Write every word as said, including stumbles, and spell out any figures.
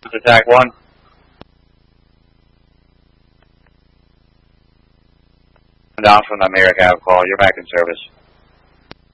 Attack one. Down from the America call. You're back in service.